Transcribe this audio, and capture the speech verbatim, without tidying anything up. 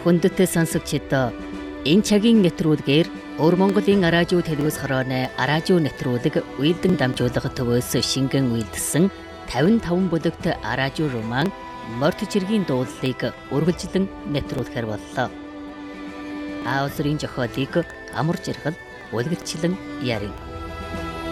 хүндэт сонсогчид энэ цагийн нэвтрүүлгээр Өр Монголын аражуу телевиз хорооны аражуу нэвтрүүлэг уйлдан дамжуулга төвөөс шингэн уйлдсан тавин таван бүлэгт аражуу роман Морт чиргийн дуулалыг үргэлжлэн нэвтрүүлэхээр боллоо. Аавсрын зохиолыг амар жаргал үлгэрчлэн ярив.